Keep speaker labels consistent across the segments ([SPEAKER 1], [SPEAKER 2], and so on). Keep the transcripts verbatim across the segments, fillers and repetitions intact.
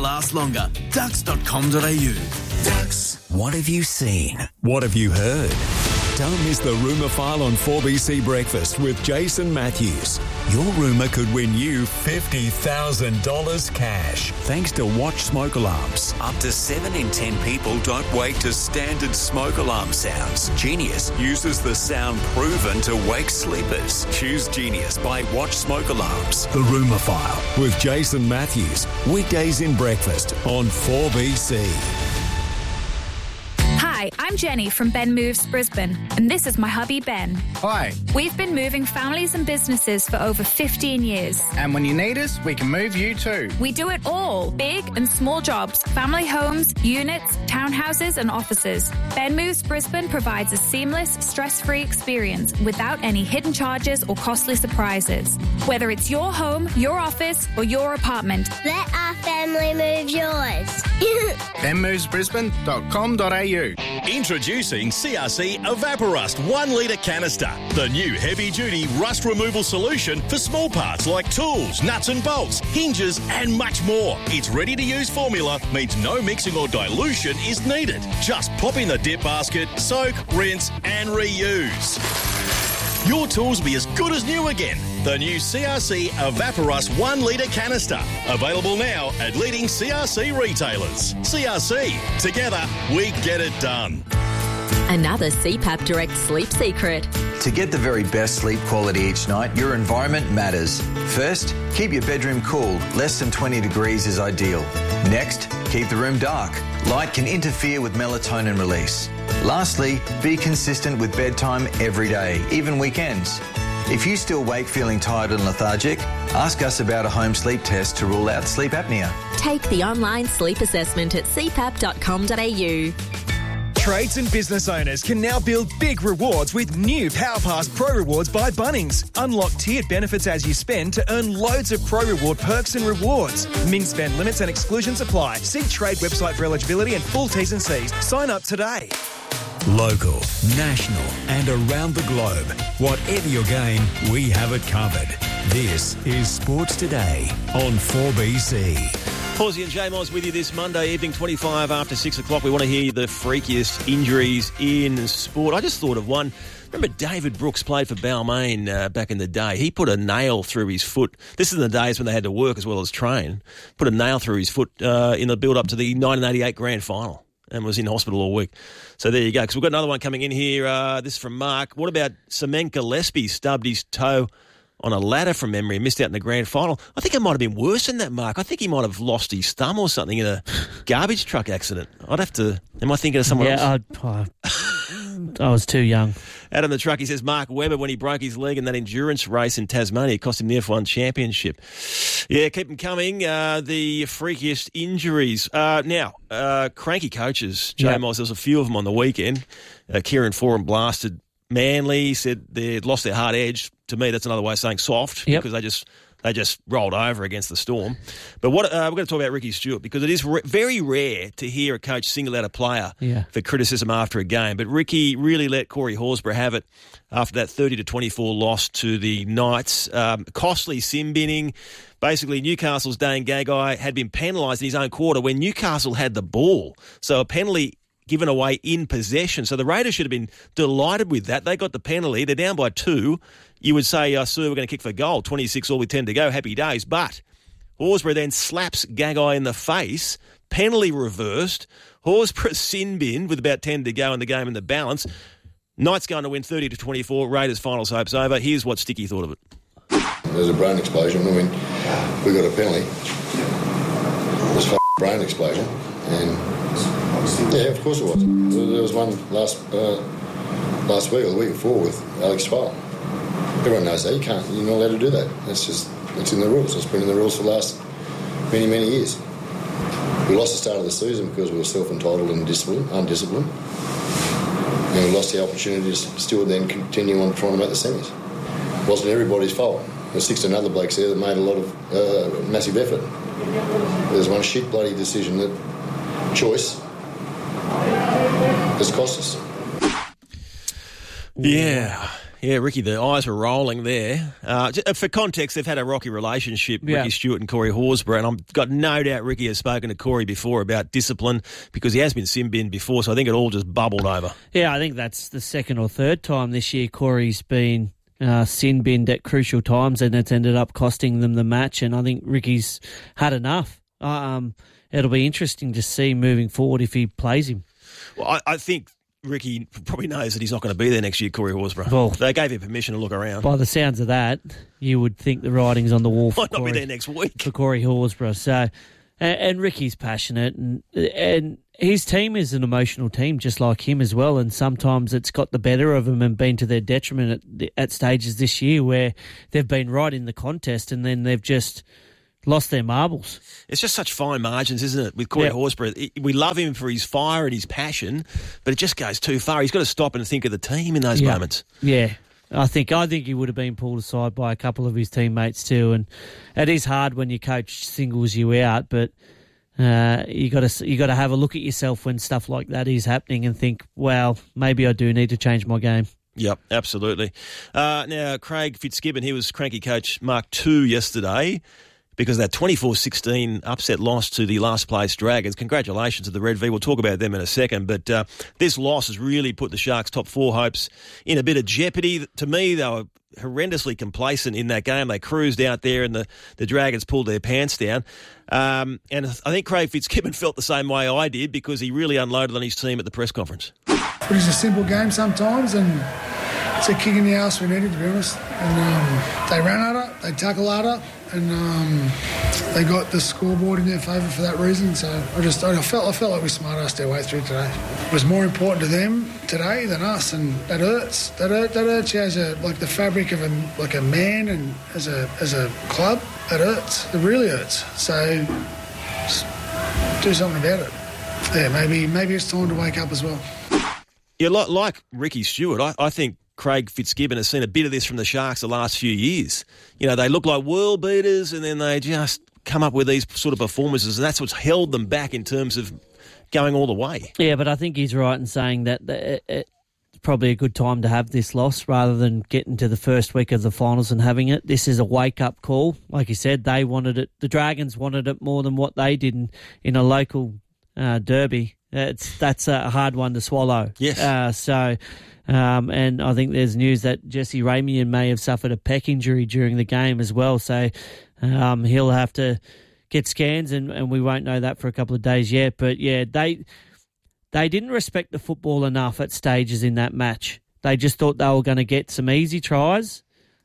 [SPEAKER 1] last longer. ducks dot com dot a u. Ducks.
[SPEAKER 2] What have you seen? What have you heard? Don't miss the Rumour File on four B C Breakfast with Jason Matthews. Your rumour could win you fifty thousand dollars cash. Thanks to Watch Smoke Alarms. Up to seven in ten people don't wake to standard smoke alarm sounds. Genius uses the sound proven to wake sleepers. Choose Genius by Watch Smoke Alarms. The Rumour File with Jason Matthews. Weekdays in breakfast on four B C.
[SPEAKER 3] Hi, I'm Jenny from Ben Moves Brisbane, and this is my hubby Ben.
[SPEAKER 4] Hi.
[SPEAKER 3] We've been moving families and businesses for over fifteen years.
[SPEAKER 4] And when you need us, we can move you too.
[SPEAKER 3] We do it all, big and small jobs, family homes, units, townhouses and offices. Ben Moves Brisbane provides a seamless, stress-free experience without any hidden charges or costly surprises. Whether it's your home, your office or your apartment.
[SPEAKER 5] Let our family move yours.
[SPEAKER 4] ben moves brisbane dot com dot a u.
[SPEAKER 6] Introducing C R C Evaporust one litre canister, the new heavy-duty rust removal solution for small parts like tools, nuts and bolts, hinges and much more. Its ready-to-use formula means no mixing or dilution is needed. Just pop in the dip basket, soak, rinse and reuse. Your tools will be as good as new again. The new C R C Evaporust one litre canister. Available now at leading C R C retailers. C R C. Together, we get it done.
[SPEAKER 7] Another C PAP Direct sleep secret.
[SPEAKER 8] To get the very best sleep quality each night, your environment matters. First, keep your bedroom cool. Less than twenty degrees is ideal. Next, keep the room dark. Light can interfere with melatonin release. Lastly, be consistent with bedtime every day, even weekends. If you still wake feeling tired and lethargic, ask us about a home sleep test to rule out sleep apnea.
[SPEAKER 7] Take the online sleep assessment at c pap dot com dot a u.
[SPEAKER 9] Trades and business owners can now build big rewards with new PowerPass Pro Rewards by Bunnings. Unlock tiered benefits as you spend to earn loads of Pro Reward perks and rewards. Min spend limits and exclusions apply. See Trade website for eligibility and full T's and C's. Sign up today.
[SPEAKER 2] Local, national and around the globe. Whatever your game, we have it covered. This is Sports Today on four B C.
[SPEAKER 10] Horsey and J-Moz with you this Monday evening, twenty-five after six o'clock. We want to hear the freakiest injuries in sport. I just thought of one. Remember David Brooks played for Balmain uh, back in the day. He put a nail through his foot. This is in the days when they had to work as well as train. Put a nail through his foot uh, in the build-up to the nineteen eighty-eight grand final and was in hospital all week. So there you go. Because we've got another one coming in here. Uh, this is from Mark. What about Semen Gillespie stubbed his toe on a ladder from memory and missed out in the grand final? I think it might have been worse than that, Mark. I think he might have lost his thumb or something in a garbage truck accident. I'd have to... Am I thinking of someone
[SPEAKER 11] yeah,
[SPEAKER 10] else?
[SPEAKER 11] Yeah, I was too young.
[SPEAKER 10] Adam the truck, he says, Mark Webber, when he broke his leg in that endurance race in Tasmania, it cost him the F one championship. Yeah, keep them coming. Uh, the freakiest injuries. Uh, now, uh, cranky coaches, J
[SPEAKER 11] Yep.
[SPEAKER 10] Moss, there was a few of them on the weekend. Uh, Kieran Foran blasted Manly, said they'd lost their hard edge. To me, that's another way of saying soft,
[SPEAKER 11] Yep.
[SPEAKER 10] because they just they just rolled over against the Storm. But what uh, we're going to talk about Ricky Stewart, because it is re- very rare to hear a coach single out a player
[SPEAKER 11] Yeah.
[SPEAKER 10] for criticism after a game. But Ricky really let Corey Horsburgh have it after that thirty to twenty-four loss to the Knights. Um, costly sin binning. Basically, Newcastle's Dane Gagai had been penalised in his own quarter when Newcastle had the ball. So a penalty given away in possession. So the Raiders should have been delighted with that. They got the penalty. They're down by two. You would say, uh, Sir, we're going to kick for goal. twenty-six all with ten to go. Happy days. But Horsburgh then slaps Gagai in the face. Penalty reversed. Horsburgh sin bin with about ten to go in the game in the balance. Knights going to win thirty to twenty-four. Raiders finals hopes over. Here's what Sticky thought of it.
[SPEAKER 12] There's a brain explosion. When we got a penalty, there's a brain explosion. And yeah, of course it was. There was one last uh, last week or the week before with Alex Twal. Everyone knows that. You can't, you're not allowed to do that. That's just, it's in the rules. It's been in the rules for the last many, many years. We lost the start of the season because we were self-entitled and disciplined, undisciplined. And we lost the opportunity to still then continue on trying to make the semis. It wasn't everybody's fault. There's sixteen other blokes there that made a lot of uh, massive effort. There's one shit bloody decision, that choice, has cost us.
[SPEAKER 10] Yeah. Yeah, Ricky, the eyes were rolling there. Uh, for context, they've had a rocky relationship,
[SPEAKER 11] Yeah.
[SPEAKER 10] Ricky Stewart and Corey Horsburgh, and I've got no doubt Ricky has spoken to Corey before about discipline because he has been sin-binned before, so I think it all just bubbled over.
[SPEAKER 11] Yeah, I think that's the second or third time this year Corey's been uh, sin-binned at crucial times, and it's ended up costing them the match, and I think Ricky's had enough. Um, it'll be interesting to see moving forward if he plays him.
[SPEAKER 10] Well, I, I think Ricky probably knows that he's not going to be there next year, Corey Horsburgh.
[SPEAKER 11] Well,
[SPEAKER 10] they gave him permission to look around.
[SPEAKER 11] By the sounds of that, you would think the writing's on the wall for
[SPEAKER 10] Might not
[SPEAKER 11] Corey,
[SPEAKER 10] be there next week.
[SPEAKER 11] for Corey Horsburgh. So, and, and Ricky's passionate, and and his team is an emotional team, just like him as well. And sometimes it's got the better of them and been to their detriment at, at stages this year where they've been right in the contest and then they've just lost their marbles.
[SPEAKER 10] It's just such fine margins, isn't it, with Corey
[SPEAKER 11] Yep.
[SPEAKER 10] Horsburgh? We love him for his fire and his passion, but it just goes too far. He's got to stop and think of the team in those
[SPEAKER 11] Yeah.
[SPEAKER 10] moments.
[SPEAKER 11] Yeah. I think I think he would have been pulled aside by a couple of his teammates too, and it is hard when your coach singles you out. But uh, you got to you got to have a look at yourself when stuff like that is happening and think, well, maybe I do need to change my game.
[SPEAKER 10] Yep, absolutely. Uh, now, Craig Fitzgibbon, he was cranky coach Mark two yesterday because of that twenty-four sixteen upset loss to the last place Dragons. Congratulations to the Red V. We'll talk about them in a second. But uh, this loss has really put the Sharks' top four hopes in a bit of jeopardy. To me, they were horrendously complacent in that game. They cruised out there and the, the Dragons pulled their pants down. Um, and I think Craig Fitzgibbon felt the same way I did because he really unloaded on his team at the press conference.
[SPEAKER 13] It was a simple game sometimes, and it's a kick in the ass we needed, to be honest. And um, they ran at it, they tackled at it, and um, they got the scoreboard in their favour for that reason. So I just I felt I felt like we smart-assed our way through today. It was more important to them today than us, and that hurts. That hurt, that hurts you as a like the fabric of a like a man and as a as a club. That hurts. It really hurts. So just do something about it. Yeah, maybe maybe it's time to wake up as well.
[SPEAKER 10] Yeah, like, like Ricky Stewart, I, I think Craig Fitzgibbon has seen a bit of this from the Sharks the last few years. You know, they look like world beaters and then they just come up with these sort of performances, and that's what's held them back in terms of going all the way.
[SPEAKER 11] Yeah, but I think he's right in saying that it's probably a good time to have this loss rather than getting to the first week of the finals and having it. This is a wake-up call. Like you said, they wanted it. The Dragons wanted it more than what they did in, in a local uh, derby. It's, that's a hard one to swallow.
[SPEAKER 10] Yes.
[SPEAKER 11] Uh, so, um, and I think there's news that Jesse Ramian may have suffered a pec injury during the game as well. So um, he'll have to get scans, and, and we won't know that for a couple of days yet. But, yeah, they they didn't respect the football enough at stages in that match. They just thought they were going to get some easy tries,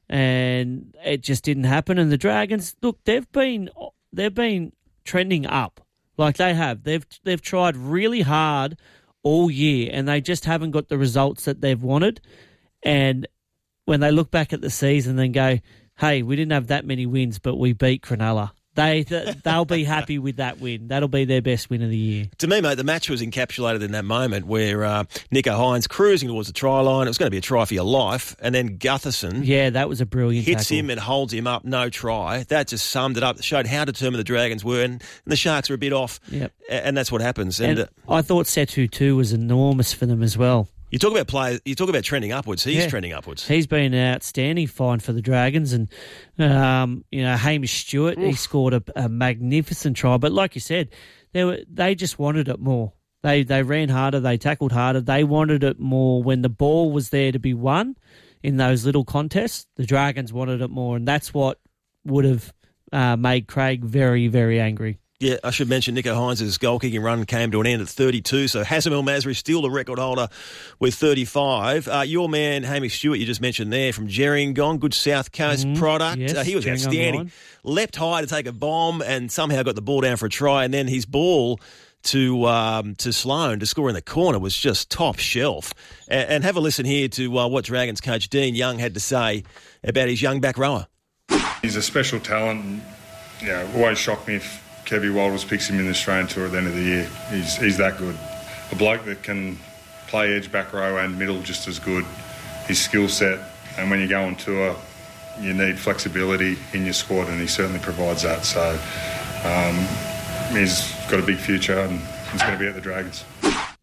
[SPEAKER 11] and it just didn't happen. And the Dragons, look, they've been they've been trending up. Like they have. They've they've tried really hard all year and they just haven't got the results that they've wanted. And when they look back at the season and go, hey, we didn't have that many wins, but we beat Cronulla. They, they'll be happy with that win. That'll be their best win of the year.
[SPEAKER 10] To me, mate, the match was encapsulated in that moment where uh, Nico Hines cruising towards the try line. It was going to be a try for your life. And then Gutherson
[SPEAKER 11] yeah, that was a brilliant
[SPEAKER 10] hits
[SPEAKER 11] tackle.
[SPEAKER 10] him and holds him up, no try. That just summed it up. It showed how determined the Dragons were. And, and the Sharks were a bit off.
[SPEAKER 11] Yep.
[SPEAKER 10] And that's what happens. And,
[SPEAKER 11] and
[SPEAKER 10] uh,
[SPEAKER 11] I thought Setu too was enormous for them as well.
[SPEAKER 10] You talk about play. You talk about trending upwards. He's
[SPEAKER 11] Yeah.
[SPEAKER 10] trending upwards.
[SPEAKER 11] He's been an outstanding find for the Dragons, and um, you know Hamish Stewart. Oof. He scored a, a magnificent try. But like you said, they were they just wanted it more. They they ran harder. They tackled harder. They wanted it more when the ball was there to be won in those little contests. The Dragons wanted it more, and that's what would have uh, made Craig very very angry.
[SPEAKER 10] Yeah, I should mention Nico Hines' goal-kicking run came to an end at thirty-two, so Hassan El Masri still the record holder with thirty-five. Uh, your man, Hamish Stewart, you just mentioned there, from Gerringong, good South Coast mm, product.
[SPEAKER 11] Yes,
[SPEAKER 10] uh, he was
[SPEAKER 11] Gerringong
[SPEAKER 10] outstanding.
[SPEAKER 11] line.
[SPEAKER 10] Leapt high to take a bomb and somehow got the ball down for a try, and then his ball to um, to Sloan to score in the corner was just top shelf. And, and have a listen here to uh, what Dragons coach Dean Young had to say about his young back rower.
[SPEAKER 14] He's a special talent. And, you know, always shocked me if Kevy Walters picks him in the Australian Tour at the end of the year. He's he's that good. A bloke that can play edge, back row and middle just as good. His skill set, and when you go on tour, you need flexibility in your squad, and he certainly provides that. So um, he's got a big future, and he's going to be at the Dragons.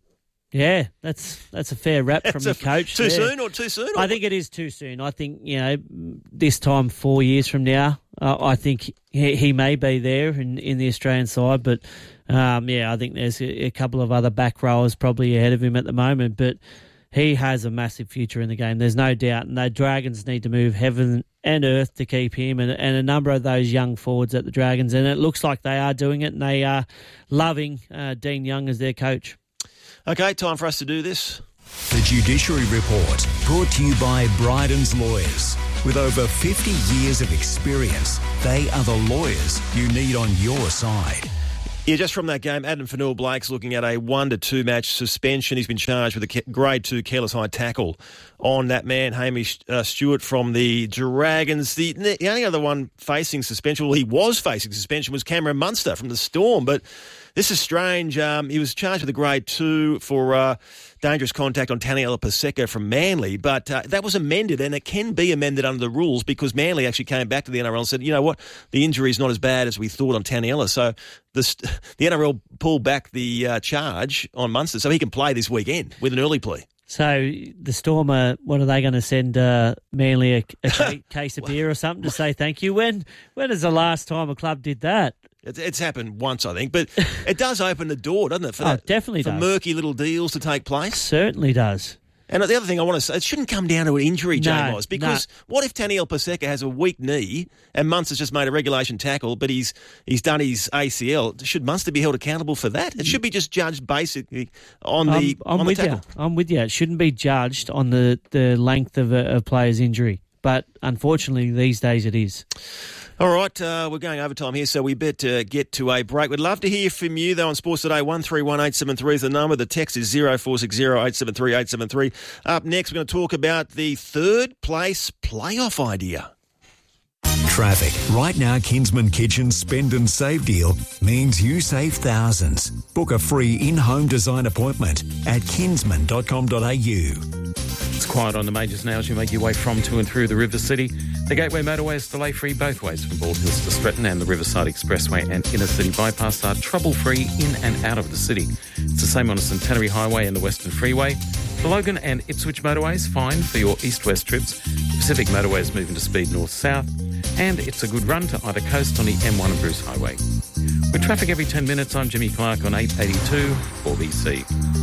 [SPEAKER 11] Yeah, that's that's a fair rap from the coach.
[SPEAKER 10] Too
[SPEAKER 11] there.
[SPEAKER 10] soon or too soon? Or
[SPEAKER 11] I think it is too soon. I think, you know, this time four years from now, uh, I think he, he may be there in, in the Australian side. But, um, yeah, I think there's a, a couple of other back rowers probably ahead of him at the moment. But he has a massive future in the game. There's no doubt. And the Dragons need to move heaven and earth to keep him and, and a number of those young forwards at the Dragons. And it looks like they are doing it, and they are loving uh, Dean Young as their coach.
[SPEAKER 10] Okay, time for us to do this.
[SPEAKER 2] The Judiciary Report, brought to you by Bryden's Lawyers. With over fifty years of experience, they are the lawyers you need on your side.
[SPEAKER 10] Yeah, just from that game, Adam Fanua-Blake's looking at a one to two match suspension. He's been charged with a grade two careless high tackle on that man, Hamish uh, Stewart from the Dragons. The, the only other one facing suspension, well, he was facing suspension, was Cameron Munster from the Storm. But this is strange. Um, he was charged with a grade two for uh, dangerous contact on Taniela Paseka from Manly, but uh, that was amended, and it can be amended under the rules because Manly actually came back to the N R L and said, you know what, the injury is not as bad as we thought on Taniela. So the, the N R L pulled back the uh, charge on Munster so he can play this weekend with an early plea.
[SPEAKER 11] So the Storm, are, what are they going to send uh, Manly a, a case of beer or something to say thank you? When when is the last time a club did that?
[SPEAKER 10] It's, it's happened once, I think, but it does open the door, doesn't it? For
[SPEAKER 11] oh,
[SPEAKER 10] that,
[SPEAKER 11] definitely
[SPEAKER 10] for
[SPEAKER 11] does.
[SPEAKER 10] murky little deals to take place.
[SPEAKER 11] Certainly does.
[SPEAKER 10] And the other thing I want to say, it shouldn't come down to an injury,
[SPEAKER 11] No,
[SPEAKER 10] J-Moz, because
[SPEAKER 11] no.
[SPEAKER 10] what if Taniela Paseka has a weak knee and Munster's just made a regulation tackle, but he's he's done his A C L? Should Munster be held accountable for that? It should be just judged basically on the,
[SPEAKER 11] I'm, I'm
[SPEAKER 10] on
[SPEAKER 11] with
[SPEAKER 10] the tackle.
[SPEAKER 11] you. I'm with you. It shouldn't be judged on the, the length of a, a player's injury, but unfortunately these days it is.
[SPEAKER 10] All right, uh, we're going overtime here, so we better get to a break. We'd love to hear from you, though, on Sports Today. one three one eight seven three is the number. The text is zero four six zero eight seven three eight seven three. Up next, we're going to talk about the third place playoff idea.
[SPEAKER 2] Traffic. Right now, Kinsman Kitchen's Spend and Save deal means you save thousands. Book a free in-home design appointment at kinsman dot com dot a u.
[SPEAKER 15] It's quiet on the majors now as you make your way from, to and through the River City. The Gateway Motorway is delay-free both ways from Bald Hills to Stretton, and the Riverside Expressway and Inner City Bypass are trouble-free in and out of the city. It's the same on the Centenary Highway and the Western Freeway. The Logan and Ipswich Motorways, fine for your east-west trips. The Pacific Motorway is moving to speed north-south. And it's a good run to either coast on the M one and Bruce Highway. With traffic every ten minutes, I'm Jimmy Clark on eight eighty-two four B C.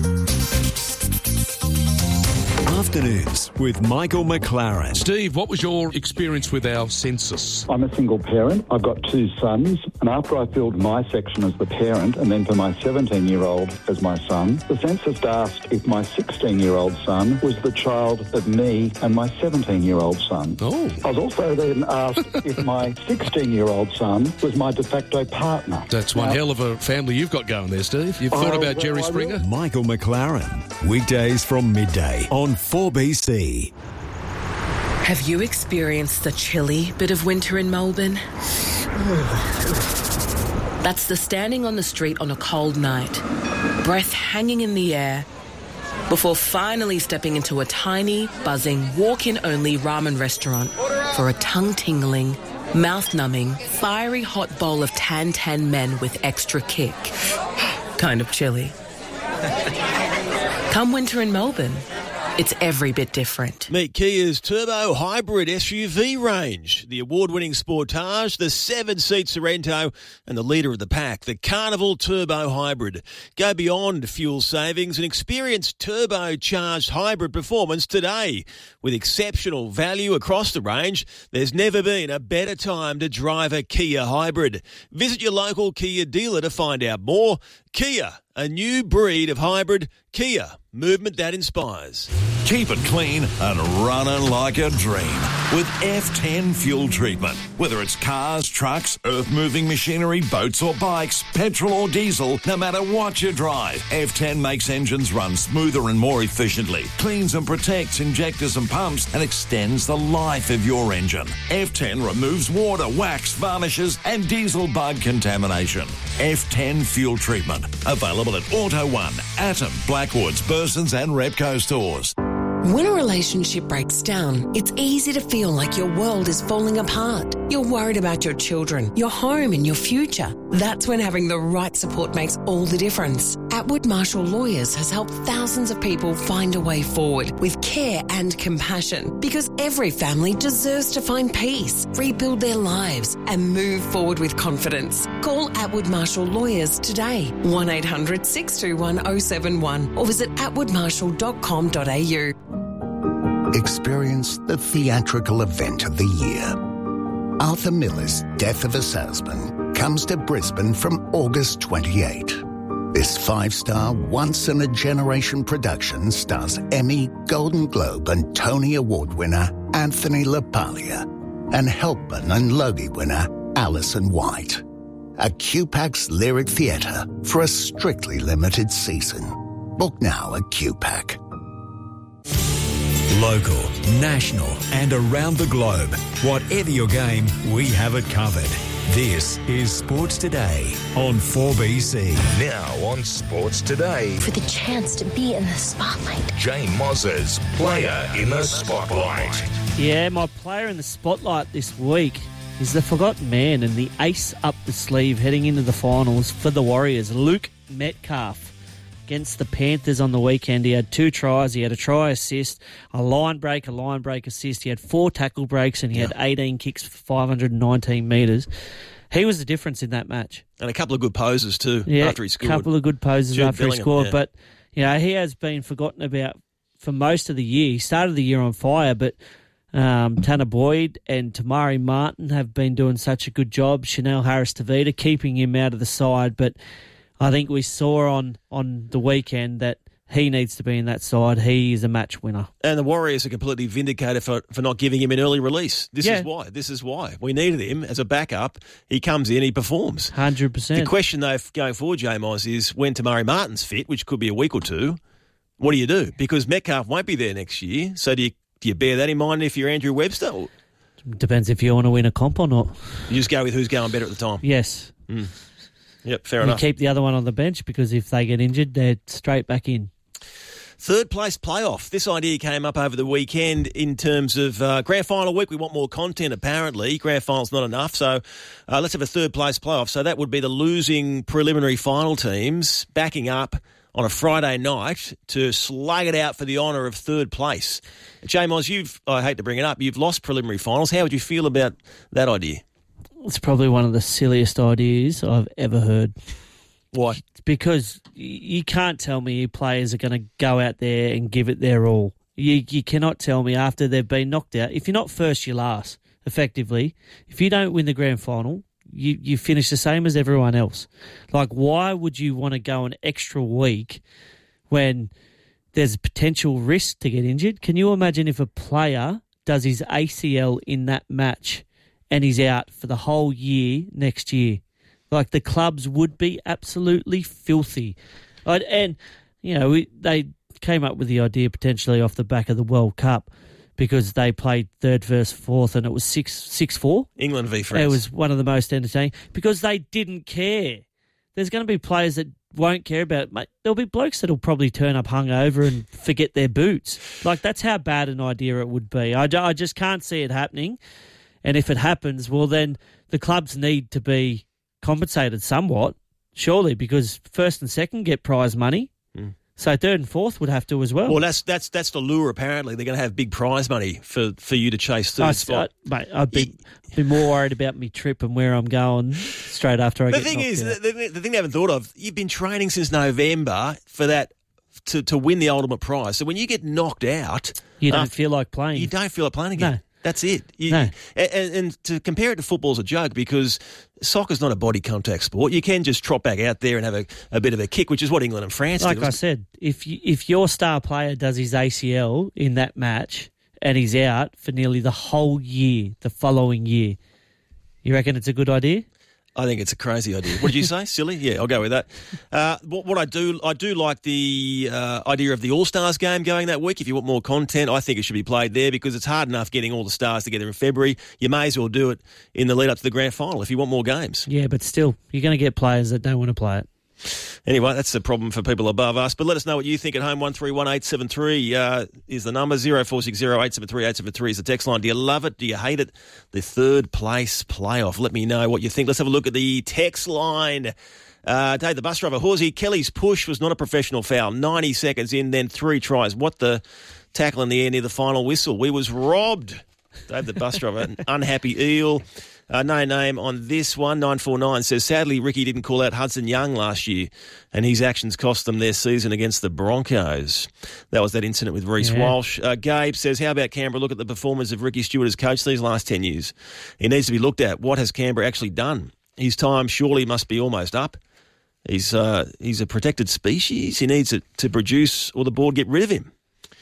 [SPEAKER 2] Afternoons with Michael McLaren.
[SPEAKER 16] Steve, what was your experience with our census?
[SPEAKER 17] I'm a single parent. I've got two sons, and after I filled my section as the parent and then for my seventeen-year-old as my son, the census asked if my sixteen-year-old son was the child of me and my seventeen-year-old son.
[SPEAKER 16] Oh.
[SPEAKER 17] I was also then asked if my sixteen-year-old son was my de facto partner.
[SPEAKER 16] That's one
[SPEAKER 17] now,
[SPEAKER 16] hell of a family you've got going there, Steve. You've
[SPEAKER 17] Oh,
[SPEAKER 16] thought about
[SPEAKER 17] well,
[SPEAKER 16] Jerry
[SPEAKER 17] I
[SPEAKER 16] Springer?
[SPEAKER 2] Michael McLaren. Weekdays from midday on four B C.
[SPEAKER 18] Have you experienced the chilly bit of winter in Melbourne? That's the standing on the street on a cold night, breath hanging in the air, before finally stepping into a tiny, buzzing, walk-in-only ramen restaurant for a tongue-tingling, mouth-numbing, fiery hot bowl of tan-tan men with extra kick. Kind of chilly. Come winter in Melbourne, it's every bit different.
[SPEAKER 10] Meet Kia's Turbo Hybrid S U V range, the award-winning Sportage, the seven-seat Sorrento, and the leader of the pack, the Carnival Turbo Hybrid. Go beyond fuel savings and experience turbocharged hybrid performance today. With exceptional value across the range, there's never been a better time to drive a Kia Hybrid. Visit your local Kia dealer to find out more. Kia, a new breed of hybrid. Kia, movement that inspires.
[SPEAKER 19] Keep it clean and running like a dream with F ten fuel treatment. Whether it's cars, trucks, earth-moving machinery, boats or bikes, petrol or diesel, no matter what you drive, F ten makes engines run smoother and more efficiently, cleans and protects injectors and pumps, and extends the life of your engine. F ten removes water, wax, varnishes, and diesel bug contamination. F ten fuel treatment. Available at Auto One, Atom, Blackwoods, Burson's and Repco stores.
[SPEAKER 20] When a relationship breaks down, it's easy to feel like your world is falling apart. You're worried about your children, your home and your future. That's when having the right support makes all the difference. Atwood Marshall Lawyers has helped thousands of people find a way forward with care and compassion, because every family deserves to find peace, rebuild their lives and move forward with confidence. Call Atwood Marshall Lawyers today, one eight hundred six two one oh seven one, or visit atwood marshall dot com dot a u.
[SPEAKER 21] Experience the theatrical event of the year. Arthur Miller's Death of a Salesman comes to Brisbane from August twenty-eighth. This five-star, once-in-a-generation production stars Emmy, Golden Globe and Tony Award winner Anthony LaPaglia and Helpman and Logie winner Alison White. A Q PAC's Lyric Theatre for a strictly limited season. Book now at Q PAC.
[SPEAKER 2] Local, national and around the globe. Whatever your game, we have it covered. This is Sports Today on four B C.
[SPEAKER 22] Now on Sports Today.
[SPEAKER 23] For the chance to be in the spotlight.
[SPEAKER 22] Jay Moz's Player in the Spotlight.
[SPEAKER 11] Yeah, my player in the spotlight this week is the forgotten man and the ace up the sleeve heading into the finals for the Warriors, Luke Metcalf. Against the Panthers on the weekend, he had two tries. He had a try assist, a line break, a line break assist. He had four tackle breaks and he yeah. had eighteen kicks for five hundred nineteen metres. He was the difference in that match.
[SPEAKER 10] And a couple of good poses too
[SPEAKER 11] yeah,
[SPEAKER 10] after he scored.
[SPEAKER 11] a couple of good poses
[SPEAKER 10] Jude
[SPEAKER 11] after
[SPEAKER 10] Bellingham,
[SPEAKER 11] he scored.
[SPEAKER 10] Yeah.
[SPEAKER 11] But, you know, he has been forgotten about for most of the year. He started the year on fire, but um, Tanner Boyd and Tamari Martin have been doing such a good job. Chanel Harris-Tavita keeping him out of the side, but I think we saw on, on the weekend that he needs to be in that side. He is a match winner.
[SPEAKER 10] And the Warriors are completely vindicated for, for not giving him an early release. This
[SPEAKER 11] yeah.
[SPEAKER 10] is why. This is why. We needed him as a backup. He comes in, he performs.
[SPEAKER 11] one hundred percent.
[SPEAKER 10] The question, though, going forward, J-Moz, is when Tamari Martin's fit, which could be a week or two, what do you do? Because Metcalf won't be there next year. So do you, do you bear that in mind if you're Andrew Webster? Or?
[SPEAKER 11] Depends if you want to win a comp or not.
[SPEAKER 10] You just go with who's going better at the time?
[SPEAKER 11] Yes.
[SPEAKER 10] Mm. Yep, fair
[SPEAKER 11] you
[SPEAKER 10] enough.
[SPEAKER 11] Keep the other one on the bench because if they get injured, they're straight back in.
[SPEAKER 10] Third place playoff. This idea came up over the weekend in terms of uh, grand final week. We want more content, apparently. Grand final's not enough, so uh, let's have a third place playoff. So that would be the losing preliminary final teams backing up on a Friday night to slug it out for the honour of third place. J-Moz, you've, I hate to bring it up, you've lost preliminary finals. How would you feel about that idea?
[SPEAKER 11] It's probably one of the silliest ideas I've ever heard.
[SPEAKER 10] Why?
[SPEAKER 11] It's because you can't tell me your players are going to go out there and give it their all. You, you cannot tell me after they've been knocked out. If you're not first, you're last, effectively. If you don't win the grand final, you, you finish the same as everyone else. Like, why would you want to go an extra week when there's potential risk to get injured? Can you imagine if a player does his A C L in that match and he's out for the whole year next year? Like, the clubs would be absolutely filthy. I'd, and, you know, we, they came up with the idea potentially off the back of the World Cup because they played third versus fourth and it was six six four.
[SPEAKER 10] England v France.
[SPEAKER 11] It was one of the most entertaining because they didn't care. There's going to be players that won't care about it. Mate, there'll be blokes that'll probably turn up hungover and forget their boots. Like, that's how bad an idea it would be. I, I just can't see it happening. And if it happens, well, then the clubs need to be compensated somewhat, surely, because first and second get prize money. Mm. So third and fourth would have to as well.
[SPEAKER 10] Well, that's that's that's the lure, apparently. They're going to have big prize money for, for you to chase third
[SPEAKER 11] I,
[SPEAKER 10] spot.
[SPEAKER 11] I, mate, I'd be, be more worried about me trip and where I'm going straight after I
[SPEAKER 10] the
[SPEAKER 11] get
[SPEAKER 10] thing
[SPEAKER 11] knocked
[SPEAKER 10] is,
[SPEAKER 11] out.
[SPEAKER 10] The, the, the thing they haven't thought of, you've been training since November for that to, to win the ultimate prize. So when you get knocked out...
[SPEAKER 11] You don't
[SPEAKER 10] uh,
[SPEAKER 11] feel like playing.
[SPEAKER 10] You don't feel like playing again.
[SPEAKER 11] No.
[SPEAKER 10] That's it. You,
[SPEAKER 11] no.
[SPEAKER 10] and, and to compare it to football's a joke because soccer's not a body contact sport. You can just trot back out there and have a, a bit of a kick, which is what England and France
[SPEAKER 11] like
[SPEAKER 10] did.
[SPEAKER 11] Like I said, if you, if your star player does his A C L in that match and he's out for nearly the whole year, the following year, you reckon it's a good idea?
[SPEAKER 10] I think it's a crazy idea. What did you say? Silly? Yeah, I'll go with that. Uh, what, what I do, I do like the uh, idea of the All-Stars game going that week. If you want more content, I think it should be played there because it's hard enough getting all the stars together in February. You may as well do it in the lead up to the grand final if you want more games.
[SPEAKER 11] Yeah, but still, you're going to get players that don't want to play it.
[SPEAKER 10] Anyway, that's the problem for people above us. But let us know what you think at home. one three one eight seven three uh, is the number. zero four six zero eight seven three eight seven three is the text line. Do you love it? Do you hate it? The third place playoff. Let me know what you think. Let's have a look at the text line. Uh, Dave, the bus driver, Horsey, Kelly's push was not a professional foul. ninety seconds in, then three tries. What the tackle in the air near the final whistle? We was robbed. Dave, the bus driver, an unhappy eel. Uh, no name on this one. nine four nine says, sadly, Ricky didn't call out Hudson Young last year, and his actions cost them their season against the Broncos. That was that incident with Reece
[SPEAKER 11] Yeah.
[SPEAKER 10] Walsh. Uh, Gabe says, how about Canberra? Look at the performance of Ricky Stewart as coach these last ten years. He needs to be looked at. What has Canberra actually done? His time surely must be almost up. He's uh, he's a protected species. He needs it to produce, or the board get rid of him.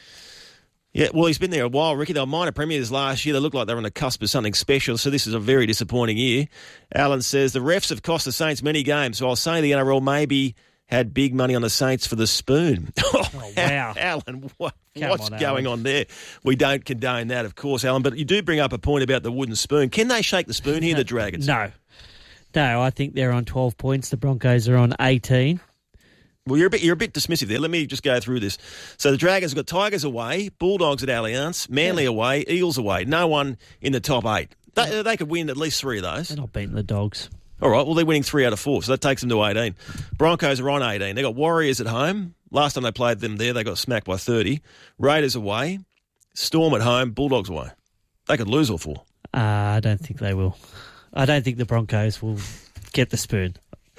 [SPEAKER 10] Yeah, well, he's been there a while, Ricky. They were minor premiers last year. They looked like they were on the cusp of something special, so this is a very disappointing year. Alan says, the refs have cost the Saints many games, so I'll say the N R L maybe had big money on the Saints for the spoon. Oh,
[SPEAKER 11] wow.
[SPEAKER 10] Alan, what,
[SPEAKER 11] Come
[SPEAKER 10] what's
[SPEAKER 11] on,
[SPEAKER 10] going
[SPEAKER 11] Alan.
[SPEAKER 10] on there? We don't condone that, of course, Alan, but you do bring up a point about the wooden spoon. Can they shake the spoon here, the Dragons?
[SPEAKER 11] No. No, I think they're on twelve points. The Broncos are on eighteen.
[SPEAKER 10] Well, you're a bit you're a bit dismissive there. Let me just go through this. So the Dragons have got Tigers away, Bulldogs at Allianz, Manly away, Eagles away. No one in the top eight. They, they could win at least three of those.
[SPEAKER 11] They're not beating the Dogs.
[SPEAKER 10] All right, well, they're winning three out of four, so that takes them to eighteen. Broncos are on eighteen. They got Warriors at home. Last time they played them there, they got smacked by thirty. Raiders away, Storm at home, Bulldogs away. They could lose all four.
[SPEAKER 11] Uh, I don't think they will. I don't think the Broncos will get the spoon.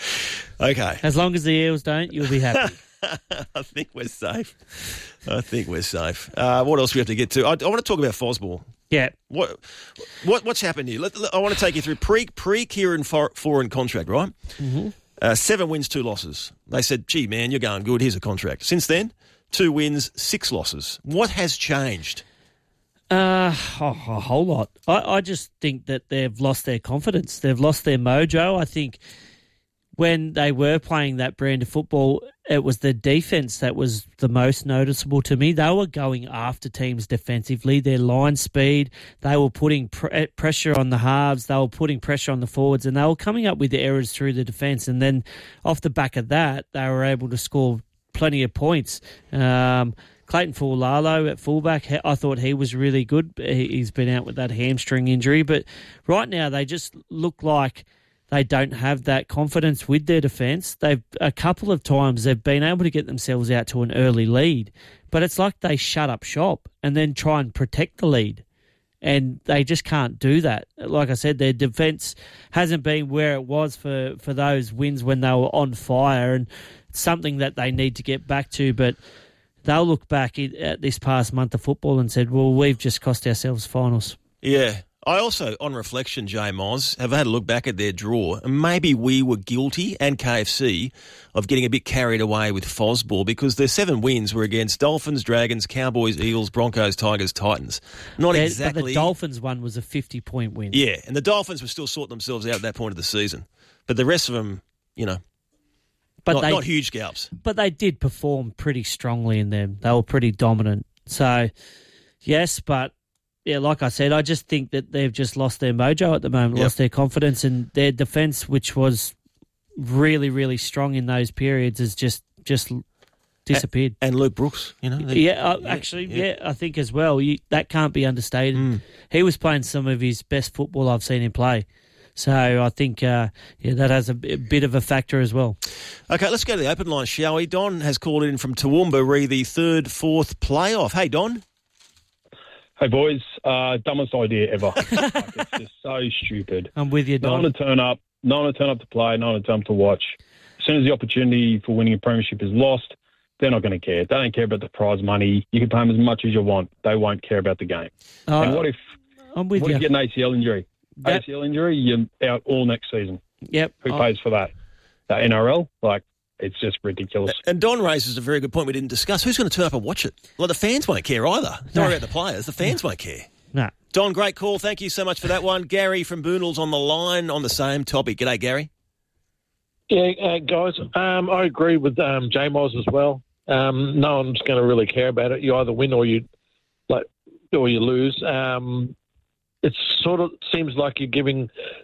[SPEAKER 10] Okay.
[SPEAKER 11] As long as the Eels don't, you'll be happy.
[SPEAKER 10] I think we're safe. I think we're safe. Uh, what else do we have to get to? I, I want to talk about Fosball.
[SPEAKER 11] Yeah.
[SPEAKER 10] What, what what's happened here? Let, let- I want to take you through pre pre Kieran For- Foran contract, right?
[SPEAKER 11] Mm-hmm.
[SPEAKER 10] Uh, seven wins, two losses. They said, "Gee, man, you're going good. Here's a contract." Since then, two wins, six losses. What has changed?
[SPEAKER 11] Uh, oh, a whole lot. I, I just think that they've lost their confidence. They've lost their mojo. I think when they were playing that brand of football, it was the defence that was the most noticeable to me. They were going after teams defensively. Their line speed, they were putting pre- pressure on the halves, they were putting pressure on the forwards, and they were coming up with the errors through the defence. And then off the back of that, they were able to score plenty of points. Um, Clayton Fulalo at fullback, he- I thought he was really good. He- He's been out with that hamstring injury. But right now, they just look like they don't have that confidence with their defence. They've a couple of times they've been able to get themselves out to an early lead, but it's like they shut up shop and then try and protect the lead, and they just can't do that. Like I said, their defence hasn't been where it was for, for those wins when they were on fire, and it's something that they need to get back to. But they'll look back at this past month of football and said, well, we've just cost ourselves finals.
[SPEAKER 10] Yeah. I also, on reflection, J Moz, have had a look back at their draw, and maybe we were guilty, and K F C, of getting a bit carried away with Fosball, because their seven wins were against Dolphins, Dragons, Cowboys, Eagles, Broncos, Tigers, Titans. Not
[SPEAKER 11] Yeah,
[SPEAKER 10] exactly.
[SPEAKER 11] But the Dolphins one was a fifty-point win.
[SPEAKER 10] Yeah, and the Dolphins were still sorting themselves out at that point of the season. But the rest of them, you know,
[SPEAKER 11] But
[SPEAKER 10] not,
[SPEAKER 11] they-
[SPEAKER 10] not huge scalps.
[SPEAKER 11] But they did perform pretty strongly in them. They were pretty dominant. So, yes, but, yeah, like I said, I just think that they've just lost their mojo at the moment,
[SPEAKER 10] Yep.
[SPEAKER 11] lost their confidence, and their defence, which was really, really strong in those periods, has just just disappeared.
[SPEAKER 10] And Luke Brooks, you know. they-
[SPEAKER 11] Yeah, uh, actually, yeah. I think as well. You, that can't be understated. He was playing some of his best football I've seen him play. So I think uh, yeah, that has a b- bit of a factor as well.
[SPEAKER 10] Okay, let's go to the open line, shall we? Don has called in from Toowoomba, re the third, fourth playoff. Hey, Don.
[SPEAKER 1] Hey, boys. Uh, dumbest idea ever. Like, it's just so stupid.
[SPEAKER 11] I'm with you,
[SPEAKER 1] No
[SPEAKER 11] Don.
[SPEAKER 1] one to turn up. No one to turn up to play. No one to turn up to watch. As soon as the opportunity for winning a premiership is lost, they're not going to care. They don't care about the prize money. You can pay them as much as you want. They won't care about the game.
[SPEAKER 11] Uh,
[SPEAKER 1] and what if
[SPEAKER 11] I'm with
[SPEAKER 1] what
[SPEAKER 11] you.
[SPEAKER 1] if you get an A C L injury?
[SPEAKER 11] That-
[SPEAKER 1] A C L injury, you're out all next season.
[SPEAKER 11] Yep.
[SPEAKER 1] Who
[SPEAKER 11] I-
[SPEAKER 1] pays for that? The N R L? Like, it's just ridiculous.
[SPEAKER 10] And Don raises a very good point we didn't discuss. Who's going to turn up and watch it? Well, the fans won't care either. Don't worry about the players. The fans won't care.
[SPEAKER 11] No.
[SPEAKER 10] Don, great call. Thank you so much for that one. Gary from Boondall's on the line on the same topic. G'day, Gary.
[SPEAKER 3] Yeah, uh, guys, um, I agree with um, J Moz as well. Um, no one's going to really care about it. You either win or you like, or you lose. Um, it sort of seems like you're giving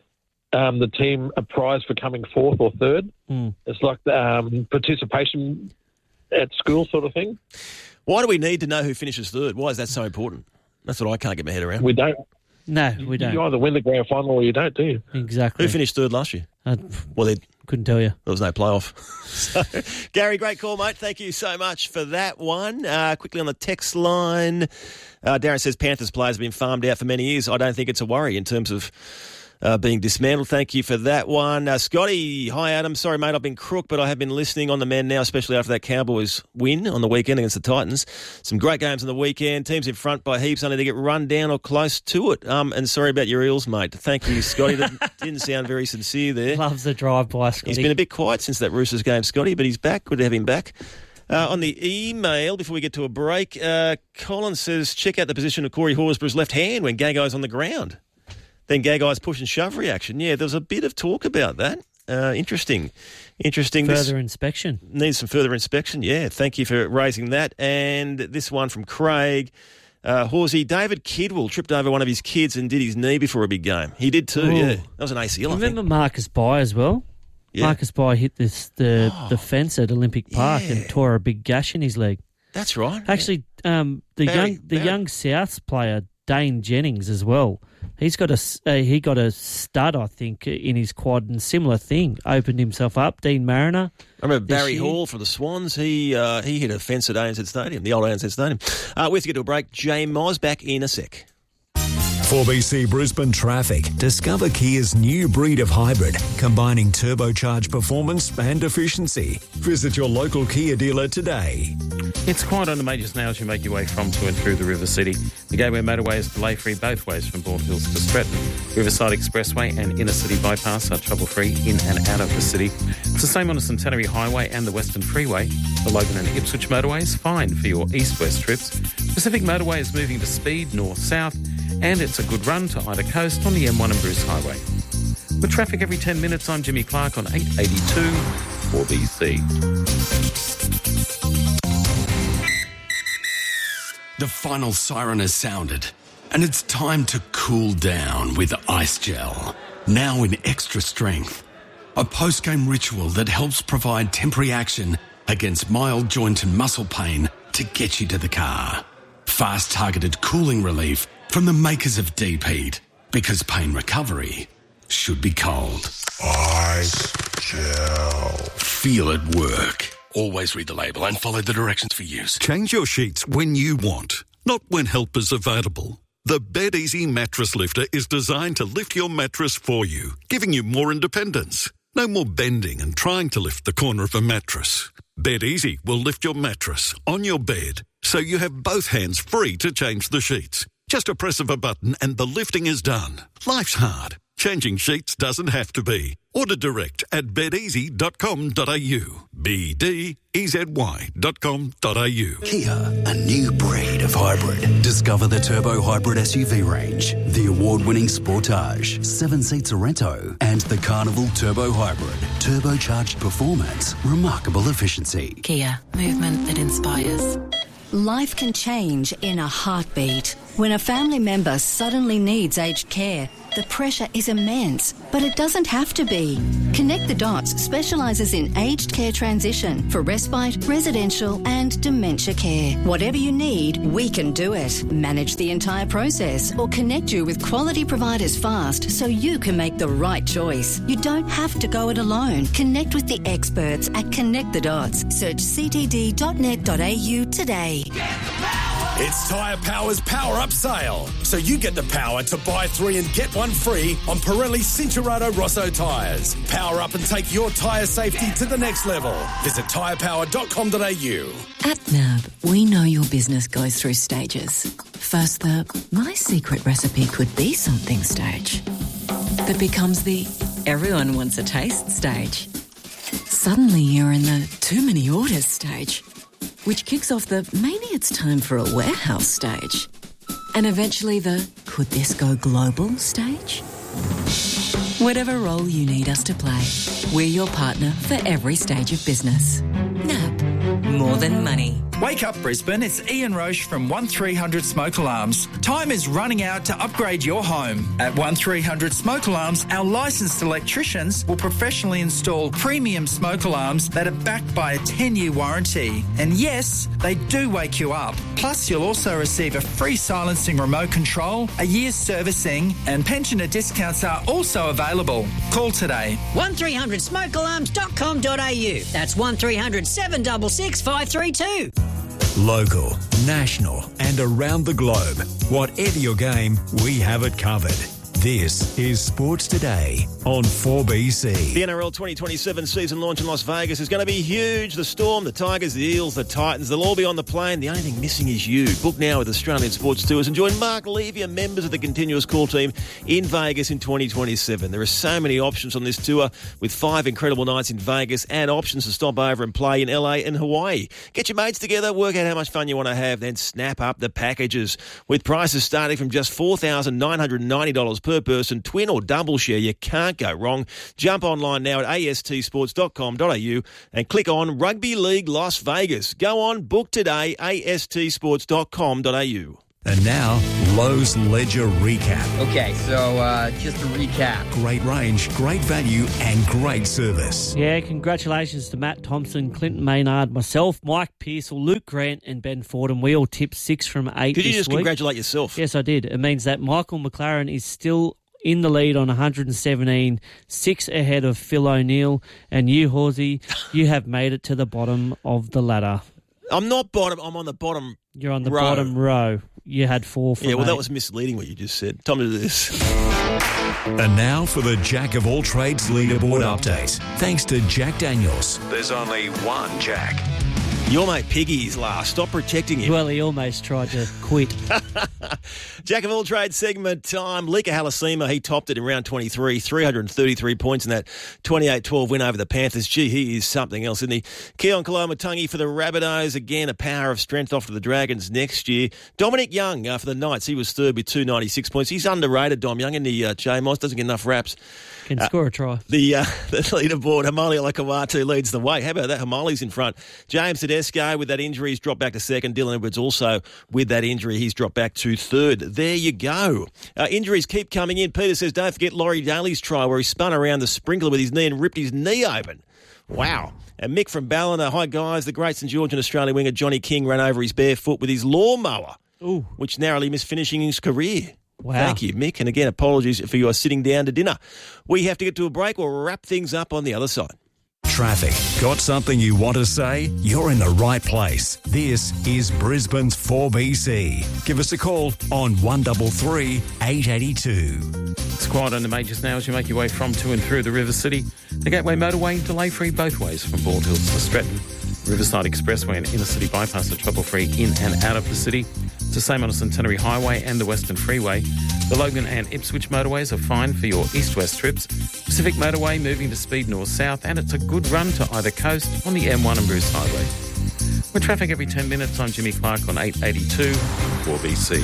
[SPEAKER 3] um, the team a prize for coming fourth or third.
[SPEAKER 11] Mm.
[SPEAKER 3] It's like the um, participation at school sort of thing.
[SPEAKER 10] Why do we need to know who finishes third? Why is that so important? That's what I can't get my head around.
[SPEAKER 3] We don't.
[SPEAKER 11] No, we don't.
[SPEAKER 3] You either win the grand final or you don't, do you?
[SPEAKER 11] Exactly.
[SPEAKER 10] Who finished third last year?
[SPEAKER 11] I
[SPEAKER 10] well, they
[SPEAKER 11] couldn't tell you.
[SPEAKER 10] There was no playoff. So, Gary, great call, mate. Thank you so much for that one. Uh, quickly on the text line, uh, Darren says Panthers players have been farmed out for many years. I don't think it's a worry in terms of uh, being dismantled. Thank you for that one. Uh, Scotty, hi, Adam. Sorry, mate, I've been crook, but I have been listening on the men now, especially after that Cowboys win on the weekend against the Titans. Some great games on the weekend. Teams in front by heaps, only to get run down or close to it. Um, and sorry about your Eels, mate. Thank you, Scotty. That didn't sound very sincere there.
[SPEAKER 11] Loves the drive-by, Scotty.
[SPEAKER 10] He's been a bit quiet since that Roosters game, Scotty, but he's back. Good to have him back. Uh, on the email, before we get to a break, uh, Colin says, check out the position of Corey Horsburgh's left hand when Gagai's on the ground. Then Gagai's push and shove reaction. Yeah, there was a bit of talk about that. Uh, interesting. Interesting.
[SPEAKER 11] Further
[SPEAKER 10] this
[SPEAKER 11] inspection.
[SPEAKER 10] Needs some further inspection, yeah. Thank you for raising that. And this one from Craig. Uh, Horsey, David Kidwell tripped over one of his kids and did his knee before a big game. He did too,
[SPEAKER 11] Ooh.
[SPEAKER 10] yeah. That was an A C L, I think.
[SPEAKER 11] Remember Marcus Bai as well?
[SPEAKER 10] Yeah.
[SPEAKER 11] Marcus Bai hit this the,
[SPEAKER 10] Oh.
[SPEAKER 11] the fence at Olympic Park
[SPEAKER 10] Yeah.
[SPEAKER 11] and tore a big gash in his leg.
[SPEAKER 10] That's right.
[SPEAKER 11] Actually, um, the
[SPEAKER 10] Barry-
[SPEAKER 11] young the
[SPEAKER 10] Barry.
[SPEAKER 11] young Souths player Dane Jennings as well. He's got a s- uh, he got a stud, I think, in his quad, and similar thing. Opened himself up. Dean Mariner.
[SPEAKER 10] I remember
[SPEAKER 11] this
[SPEAKER 10] Barry
[SPEAKER 11] year.
[SPEAKER 10] Hall from the Swans. He uh, he hit a fence at A N Z Stadium, the old A N Z Stadium. Uh, we have to get to a break. Jay Moz back in a sec.
[SPEAKER 2] four B C Brisbane traffic. Discover Kia's new breed of hybrid, combining turbocharged performance and efficiency. Visit your local Kia dealer today.
[SPEAKER 15] It's quiet on the majors now as you make your way from to and through the River City. The Gateway Motorway is delay-free both ways from Bald Hills to Stratton. Riverside Expressway and Inner City Bypass are trouble-free in and out of the city. It's the same on the Centenary Highway and the Western Freeway. The Logan and Ipswich Motorway is fine for your east-west trips. Pacific Motorway is moving to speed north-south, and it's a good run to Ida Coast on the M one and Bruce Highway. With traffic every ten minutes, I'm Jimmy Clark on eight eighty-two four B C.
[SPEAKER 4] The final siren has sounded, and it's time to cool down with Ice Gel, now in extra strength. A post-game ritual that helps provide temporary action against mild joint and muscle pain to get you to the car. Fast targeted cooling relief from the makers of Deep Heat, because pain recovery should be cold. Ice Gel. Feel it work. Always read the label and follow the directions for use.
[SPEAKER 5] Change your sheets when you want, not when help is available. The BedEasy Mattress Lifter is designed to lift your mattress for you, giving you more independence. No more bending and trying to lift the corner of a mattress. BedEasy will lift your mattress on your bed, so you have both hands free to change the sheets. Just a press of a button and the lifting is done. Life's hard. Changing sheets doesn't have to be. Order direct at bed easy dot com dot a u. B D E Z Y dot com dot a u.
[SPEAKER 6] Kia, a new breed of hybrid. Discover the Turbo Hybrid S U V range, the award-winning Sportage, seven-seat Sorento, and the Carnival Turbo Hybrid. Turbocharged performance, remarkable efficiency.
[SPEAKER 24] Kia, movement that inspires.
[SPEAKER 25] Life can change in a heartbeat. When a family member suddenly needs aged care, the pressure is immense, but it doesn't have to be. Connect the Dots specialises in aged care transition for respite, residential and dementia care. Whatever you need, we can do it. Manage the entire process or connect you with quality providers fast so you can make the right choice. You don't have to go it alone. Connect with the experts at Connect the Dots. Search c t d dot net dot a u today.
[SPEAKER 26] It's Tyre Power's Power Up Sale. So you get the power to buy three and get one free on Pirelli Cincherato Rosso tyres. Power up and take your tyre safety to the next level. Visit tyre power dot com dot a u.
[SPEAKER 24] At N A B, we know your business goes through stages. First, the my secret recipe could be something stage. That becomes the everyone wants a taste stage. Suddenly you're in the too many orders stage, which kicks off the maybe it's time for a warehouse stage. And eventually the could this go global stage? Whatever role you need us to play, we're your partner for every stage of business. N A B, more than money.
[SPEAKER 7] Wake up Brisbane, it's Ian Roche from one three hundred Smoke Alarms. Time is running out to upgrade your home. At one three hundred Smoke Alarms, our licensed electricians will professionally install premium smoke alarms that are backed by a ten-year warranty. And yes, they do wake you up. Plus, you'll also receive a free silencing remote control, a year's servicing, and pensioner discounts are also available. Call today.
[SPEAKER 8] one three hundred smoke alarms dot com dot a u. That's one three hundred seven six six five three two.
[SPEAKER 2] Local, national and around the globe. Whatever your game, we have it covered. This is Sports Today on four B C.
[SPEAKER 10] The N R L twenty twenty-seven season launch in Las Vegas is going to be huge. The Storm, the Tigers, the Eels, the Titans, they'll all be on the plane. The only thing missing is you. Book now with Australian Sports Tours and join Mark Levy and members of the Continuous Call team in Vegas in twenty twenty-seven. There are so many options on this tour with five incredible nights in Vegas and options to stop over and play in L A and Hawaii. Get your mates together, work out how much fun you want to have, then snap up the packages. With prices starting from just four thousand nine hundred ninety dollars per person, twin or double share, you can't go wrong. Jump online now at a s t sports dot com dot a u and click on Rugby League Las Vegas. Go on, book today, a s t sports dot com dot a u.
[SPEAKER 2] And now, Lowe's Ledger Recap.
[SPEAKER 9] Okay, so uh, just to recap.
[SPEAKER 2] Great range, great value and great service.
[SPEAKER 11] Yeah, congratulations to Matt Thompson, Clinton Maynard, myself, Mike Pearsall, Luke Grant and Ben Fordham. We all tipped six from eight
[SPEAKER 10] Did you
[SPEAKER 11] this
[SPEAKER 10] just
[SPEAKER 11] week.
[SPEAKER 10] congratulate yourself?
[SPEAKER 11] Yes, I did. It means that Michael McLaren is still in the lead on one hundred seventeen, six ahead of Phil O'Neill. And you, Horsey, you have made it to the bottom of the ladder.
[SPEAKER 10] I'm not bottom, I'm on the bottom
[SPEAKER 11] You're on the
[SPEAKER 10] row.
[SPEAKER 11] bottom row. You had four from
[SPEAKER 10] Yeah, well,
[SPEAKER 11] eight.
[SPEAKER 10] that was misleading what you just said. Time to do this.
[SPEAKER 2] And now for the Jack of all trades leaderboard update. Thanks to Jack Daniels.
[SPEAKER 22] There's only one Jack.
[SPEAKER 10] Your mate Piggy's last. Stop protecting him.
[SPEAKER 11] Well, he almost tried to quit.
[SPEAKER 10] Jack of all trades segment time. Lika Halasima, he topped it in round twenty-three, three hundred thirty-three points in that twenty-eight twelve win over the Panthers. Gee, he is something else, isn't he? Keon Kalomatangi for the Rabbitohs. Again, a power of strength off to the Dragons next year. Dominic Young uh, for the Knights. He was third with two hundred ninety-six points. He's underrated, Dom Young, in the uh, J-Moss. Doesn't get enough raps.
[SPEAKER 11] Can
[SPEAKER 10] Uh,
[SPEAKER 11] score a try.
[SPEAKER 10] The uh, the leaderboard, Hamali Olakawatu leads the way. How about that? Hamali's in front. James Tedesco with that injury, he's dropped back to second. Dylan Edwards also with that injury, he's dropped back to third. There you go. Uh, injuries keep coming in. Peter says, don't forget Laurie Daly's try where he spun around the sprinkler with his knee and ripped his knee open. Wow. And Mick from Ballina, hi guys, the great St George and Australia winger Johnny King ran over his bare foot with his lawnmower,
[SPEAKER 11] Ooh.
[SPEAKER 10] which narrowly missed finishing his career.
[SPEAKER 11] Wow.
[SPEAKER 10] Thank you, Mick. And again, apologies for you sitting down to dinner. We have to get to a break. We'll wrap things up on the other side.
[SPEAKER 2] Traffic. Got something you want to say? You're in the right place. This is Brisbane's four B C. Give us a call on one three three, eight eight two.
[SPEAKER 15] It's quiet on the majors now as you make your way from, to and through the River City. The Gateway Motorway, delay-free both ways from Bald Hills to Stratton. Riverside Expressway and Inner City Bypass are trouble-free in and out of the city. It's the same on the Centenary Highway and the Western Freeway. The Logan and Ipswich motorways are fine for your east-west trips. Pacific Motorway moving to speed north-south, and it's a good run to either coast on the M one and Bruce Highway. With traffic every ten minutes, I'm Jimmy Clark on eight eighty-two four B C.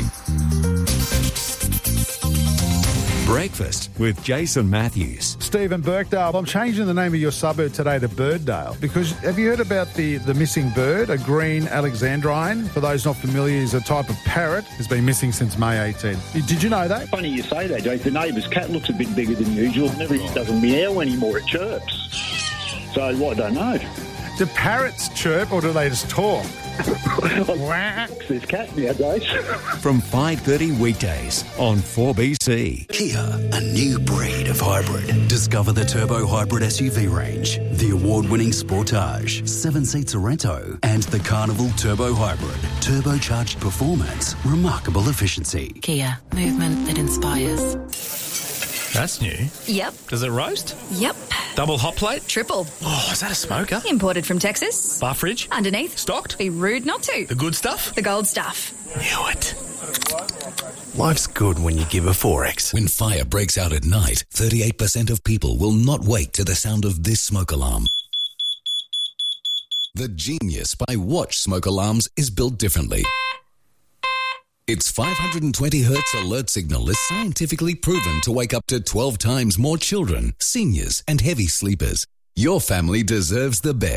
[SPEAKER 2] Breakfast with Jason Matthews.
[SPEAKER 12] Stephen Birkdale, I'm changing the name of your suburb today to Birddale because have you heard about the, the missing bird, a green alexandrine? For those not familiar, is a type of parrot. Has been missing since May eighteenth. Did you know that?
[SPEAKER 13] Funny you say that, Jake. The neighbour's cat looks a bit bigger than usual. It never doesn't meow anymore, it chirps. So what, I don't know.
[SPEAKER 12] Do parrots chirp or do they just talk?
[SPEAKER 13] There's cat nowadays.
[SPEAKER 2] From five thirty weekdays on four B C.
[SPEAKER 6] Kia, a new breed of hybrid. Discover the Turbo Hybrid S U V range, the award-winning Sportage, seven-seat Sorento, and the Carnival Turbo Hybrid. Turbocharged performance, remarkable efficiency.
[SPEAKER 18] Kia, movement that inspires.
[SPEAKER 14] That's new.
[SPEAKER 27] Yep.
[SPEAKER 14] Does it roast?
[SPEAKER 27] Yep.
[SPEAKER 14] Double hot plate?
[SPEAKER 27] Triple.
[SPEAKER 14] Oh, is that a smoker?
[SPEAKER 27] Imported from Texas.
[SPEAKER 14] Bar fridge?
[SPEAKER 27] Underneath.
[SPEAKER 14] Stocked?
[SPEAKER 27] Be rude not to.
[SPEAKER 14] The good stuff?
[SPEAKER 27] The gold stuff.
[SPEAKER 14] Knew it.
[SPEAKER 28] Life's good when you give a four X.
[SPEAKER 29] When fire breaks out at night, thirty-eight percent of people will not wake to the sound of this smoke alarm. The Genius by Watch smoke alarms is built differently. Its five hundred twenty hertz alert signal is scientifically proven to wake up to twelve times more children, seniors, and heavy sleepers. Your family deserves the best.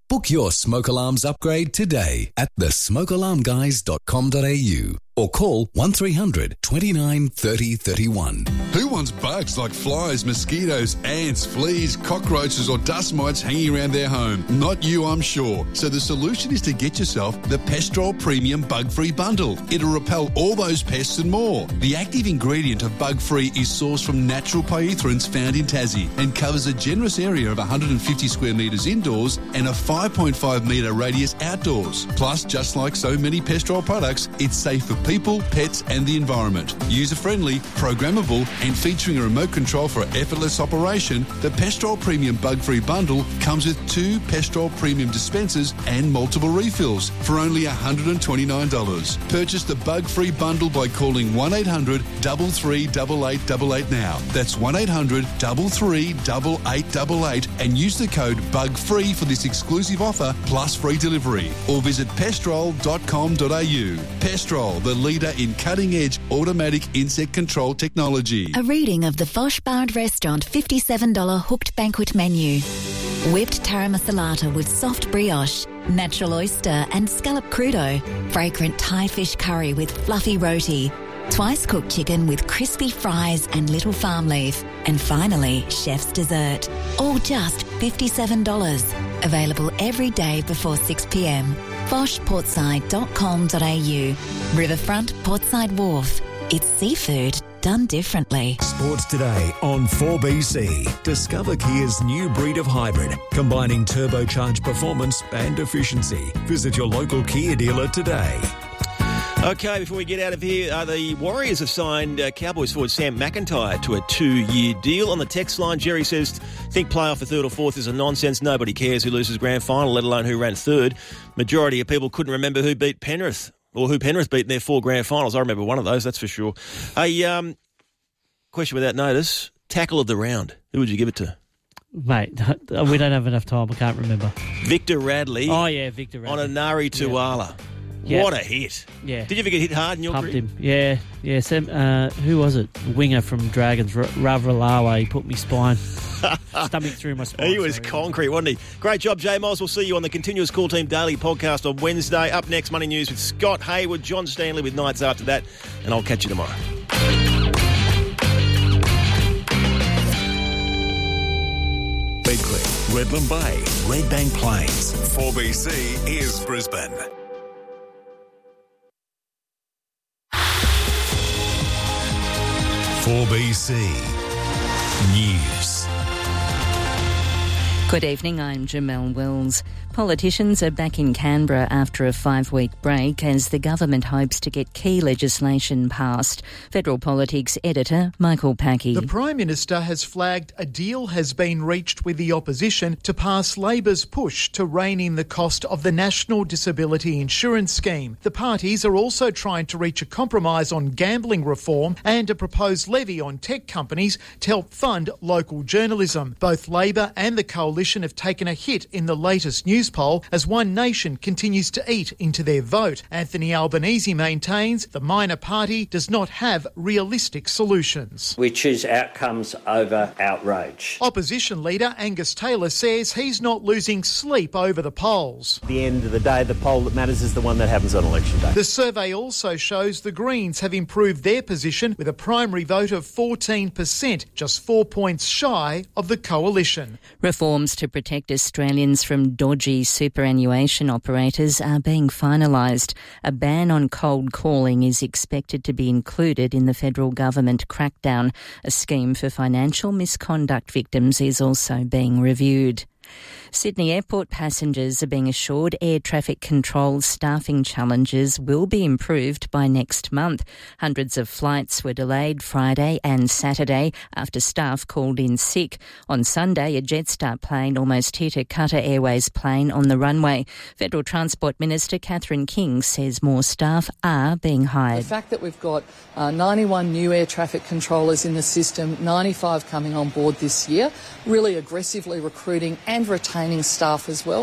[SPEAKER 29] Book your smoke alarms upgrade today at the smoke alarm guys dot com dot a u or call one three hundred twenty-nine thirty thirty-one.
[SPEAKER 1] Who wants bugs like flies, mosquitoes, ants, fleas, cockroaches or dust mites hanging around their home? Not you, I'm sure. So the solution is to get yourself the Pestrol Premium Bug-Free Bundle. It'll repel all those pests and more. The active ingredient of Bug-Free is sourced from natural pyrethroids found in Tassie and covers a generous area of one hundred fifty square metres indoors and a five point five metre radius outdoors. Plus, just like so many Pestrol products, it's safe for people, pets and the environment. User-friendly, programmable and featuring a remote control for effortless operation, the Pestrol Premium Bug-Free Bundle comes with two Pestrol Premium dispensers and multiple refills for only one hundred twenty-nine dollars. Purchase the Bug-Free Bundle by calling one eight hundred three three eight eight eight eight now. That's one eight hundred three three eight eight eight eight and use the code BUGFREE for this exclusive offer plus free delivery. Or visit pestrol dot com dot a u. Pestrol, the leader in cutting-edge automatic insect control technology.
[SPEAKER 25] A reading of the Fosh Bar and Restaurant fifty-seven dollars hooked banquet menu. Whipped taramasalata with soft brioche, natural oyster and scallop crudo, fragrant Thai fish curry with fluffy roti, twice cooked chicken with crispy fries and little farm leaf, and finally, chef's dessert. All just fifty-seven dollars. Available every day before six p m. fosh portside dot com dot a u. Riverfront Portside Wharf. It's seafood done differently.
[SPEAKER 2] Sports today on four B C. Discover Kia's new breed of hybrid, combining turbocharged performance and efficiency. Visit your local Kia dealer today.
[SPEAKER 10] Okay, before we get out of here, uh, the Warriors have signed uh, Cowboys forward Sam McIntyre to a two-year deal. On the text line, Jerry says, think playoff for third or fourth is a nonsense. Nobody cares who loses grand final, let alone who ran third. Majority of people couldn't remember who beat Penrith or who Penrith beat in their four grand finals. I remember one of those, that's for sure. A um, question without notice, tackle of the round. Who would you give it to?
[SPEAKER 11] Mate, we don't have enough time. I can't remember.
[SPEAKER 10] Victor Radley.
[SPEAKER 11] Oh, yeah, Victor Radley.
[SPEAKER 10] On a Nari Tuala.
[SPEAKER 11] Yeah. Yeah.
[SPEAKER 10] What a hit.
[SPEAKER 11] Yeah.
[SPEAKER 10] Did you ever get hit hard in your
[SPEAKER 11] Pumped
[SPEAKER 10] career?
[SPEAKER 11] him. Yeah. Yeah. Sam, uh, who was it? Winger from Dragons, R- Ravalawa. He put me spine. Stomach through my spine.
[SPEAKER 10] He was sorry. concrete, wasn't he? Great job, J Miles. We'll see you on the Continuous Call Team Daily podcast on Wednesday. Up next, Money News with Scott Hayward, John Stanley with Nights After That. And I'll catch you tomorrow.
[SPEAKER 2] Bedcliffe, Redland Bay, Redbank Plains. four B C is Brisbane. four B C News.
[SPEAKER 3] Good evening, I'm Jamelle Wells. Politicians are back in Canberra after a five-week break as the government hopes to get key legislation passed. Federal Politics editor Michael Packey.
[SPEAKER 4] The Prime Minister has flagged a deal has been reached with the opposition to pass Labor's push to rein in the cost of the National Disability Insurance Scheme. The parties are also trying to reach a compromise on gambling reform and a proposed levy on tech companies to help fund local journalism. Both Labor and the Coalition have taken a hit in the latest news poll as One Nation continues to eat into their vote. Anthony Albanese maintains the minor party does not have realistic solutions.
[SPEAKER 16] We choose outcomes over outrage.
[SPEAKER 4] Opposition leader Angus Taylor says he's not losing sleep over the polls.
[SPEAKER 17] At the end of the day, the poll that matters is the one that happens on election day.
[SPEAKER 4] The survey also shows the Greens have improved their position with a primary vote of fourteen percent, just four points shy of the Coalition.
[SPEAKER 3] Reforms to protect Australians from dodgy superannuation operators are being finalised. A ban on cold calling is expected to be included in the federal government crackdown. A scheme for financial misconduct victims is also being reviewed. Sydney Airport passengers are being assured air traffic control staffing challenges will be improved by next month. Hundreds of flights were delayed Friday and Saturday after staff called in sick. On Sunday, a Jetstar plane almost hit a Qatar Airways plane on the runway. Federal Transport Minister Catherine King says more staff are being hired.
[SPEAKER 19] The fact that we've got uh, ninety-one new air traffic controllers in the system, ninety-five coming on board this year, really aggressively recruiting and retaining staff as well.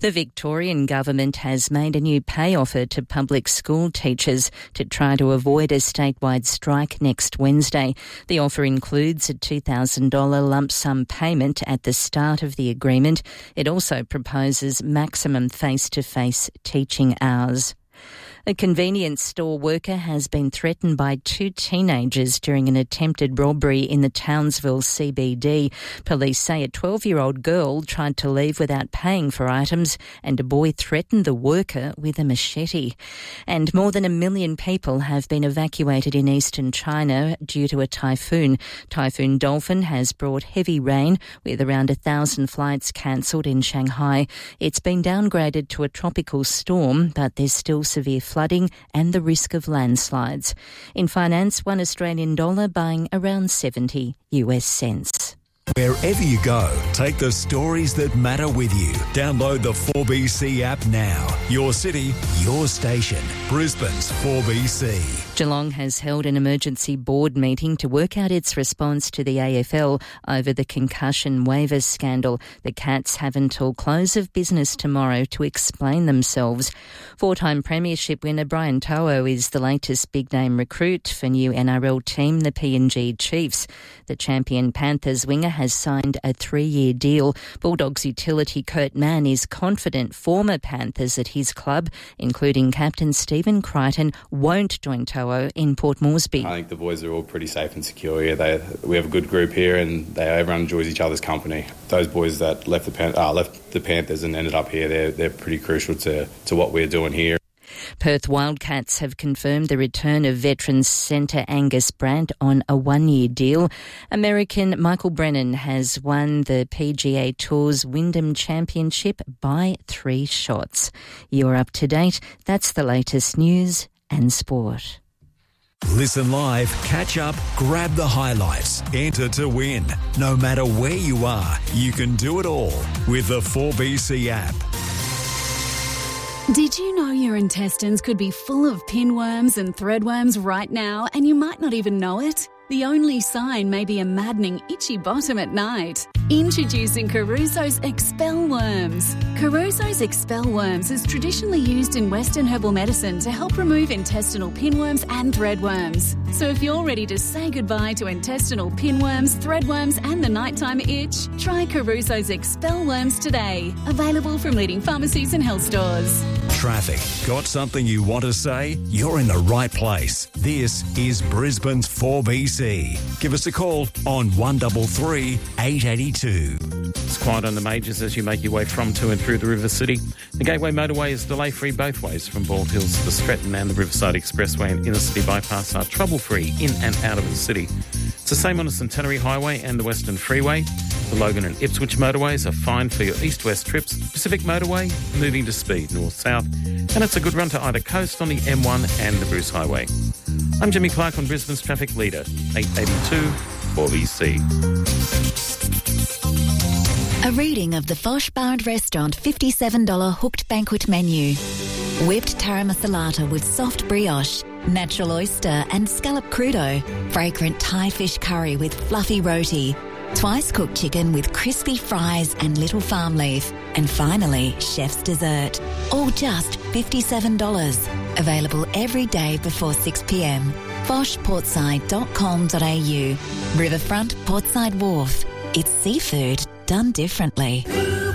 [SPEAKER 3] The Victorian government has made a new pay offer to public school teachers to try to avoid a statewide strike next Wednesday. The offer includes a two thousand dollars lump sum payment at the start of the agreement. It also proposes maximum face-to-face teaching hours. A convenience store worker has been threatened by two teenagers during an attempted robbery in the Townsville C B D. Police say a twelve-year-old girl tried to leave without paying for items and a boy threatened the worker with a machete. And more than a million people have been evacuated in eastern China due to a typhoon. Typhoon Dolphin has brought heavy rain with around a thousand flights cancelled in Shanghai. It's been downgraded to a tropical storm, but there's still severe flooding and the risk of landslides. In finance, one Australian dollar buying around seventy U S cents.
[SPEAKER 2] Wherever you go, take the stories that matter with you. Download the four B C app now. Your city, your station. Brisbane's four B C.
[SPEAKER 3] Geelong has held an emergency board meeting to work out its response to the A F L over the concussion waivers scandal. The Cats have until close of business tomorrow to explain themselves. Four-time premiership winner Brian To'o is the latest big-name recruit for new N R L team, the P N G Chiefs. The champion Panthers winger has signed a three-year deal. Bulldogs utility Kurt Mann is confident former Panthers at his club, including captain Stephen Crichton, won't join To'o in Port Moresby.
[SPEAKER 5] I think the boys are all pretty safe and secure here. They, we have a good group here and they, everyone enjoys each other's company. Those boys that left the, Pan, uh, left the Panthers and ended up here, they're, they're pretty crucial to, to what we're doing here.
[SPEAKER 3] Perth Wildcats have confirmed the return of veteran centre Angus Brandt on a one-year deal. American Michael Brennan has won the P G A Tour's Wyndham Championship by three shots. You're up to date. That's the latest news and sport.
[SPEAKER 2] Listen live, catch up, grab the highlights, enter to win. No matter where you are, you can do it all with the four B C app.
[SPEAKER 7] Did you know your intestines could be full of pinworms and threadworms right now and you might not even know it? The only sign may be a maddening itchy bottom at night. Introducing Caruso's Expel Worms. Caruso's Expel Worms is traditionally used in Western herbal medicine to help remove intestinal pinworms and threadworms. So if you're ready to say goodbye to intestinal pinworms, threadworms and the nighttime itch, try Caruso's Expel Worms today. Available from leading pharmacies and health stores.
[SPEAKER 2] Traffic. Got something you want to say? You're in the right place. This is Brisbane's four B C. Give us a call on one three three, eight eight two.
[SPEAKER 15] It's quiet on the majors as you make your way from, to and through the River City. The Gateway Motorway is delay-free both ways from Bald Hills to the Stretton, and the Riverside Expressway and Inner City Bypass are trouble-free in and out of the city. It's the same on the Centenary Highway and the Western Freeway. The Logan and Ipswich motorways are fine for your east-west trips. Pacific Motorway, moving to speed north-south. And it's a good run to either coast on the M one and the Bruce Highway. I'm Jimmy Clark on Brisbane's Traffic Leader, eight eighty-two four B C.
[SPEAKER 8] A reading of the Fosh Bar and Restaurant fifty-seven dollars hooked banquet menu. Whipped taramasalata with soft brioche, natural oyster and scallop crudo, fragrant Thai fish curry with fluffy roti, twice cooked chicken with crispy fries and little farm leaf, and finally, chef's dessert. All just fifty-seven dollars. Available every day before six p m. fosh portside dot com dot a u. Riverfront Portside Wharf. It's seafood done differently.